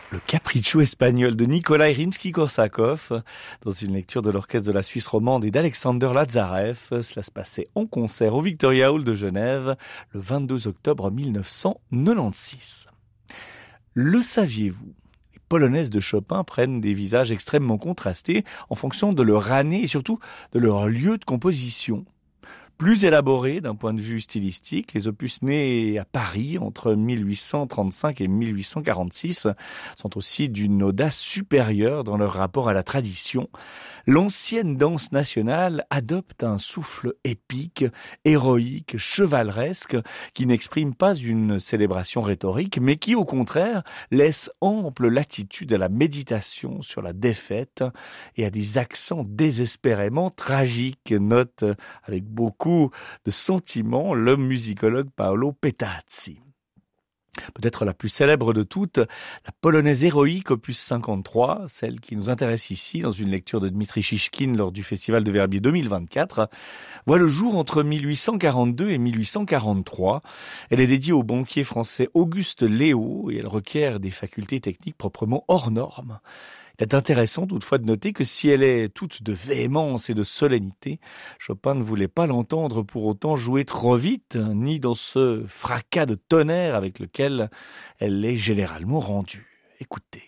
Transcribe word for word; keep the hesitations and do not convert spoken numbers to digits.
Le Capriccio espagnol de Nikolaï Rimsky-Korsakov, dans une lecture de l'orchestre de la Suisse romande et d'Alexander Lazarev. Cela se passait en concert au Victoria Hall de Genève le vingt-deux octobre mille neuf cent quatre-vingt-seize. Le saviez-vous ? Les polonaises de Chopin prennent des visages extrêmement contrastés en fonction de leur année et surtout de leur lieu de composition. Plus élaborés d'un point de vue stylistique, les opus nés à Paris entre mille huit cent trente-cinq et mille huit cent quarante-six sont aussi d'une audace supérieure dans leur rapport à la tradition. L'ancienne danse nationale adopte un souffle épique, héroïque, chevaleresque, qui n'exprime pas une célébration rhétorique, mais qui, au contraire, laisse ample latitude à la méditation sur la défaite et à des accents désespérément tragiques, note avec beaucoup de sentiments le musicologue Paolo Petazzi. Peut-être la plus célèbre de toutes, la polonaise héroïque opus cinquante-trois, celle qui nous intéresse ici dans une lecture de Dmitri Chichkin lors du Festival de Verbier deux mille vingt-quatre, voit le jour entre mille huit cent quarante-deux et mille huit cent quarante-trois. Elle est dédiée au banquier français Auguste Léaud et elle requiert des facultés techniques proprement hors normes. Il est intéressant toutefois de noter que si elle est toute de véhémence et de solennité, Chopin ne voulait pas l'entendre pour autant jouer trop vite, ni dans ce fracas de tonnerre avec lequel elle est généralement rendue. Écoutez.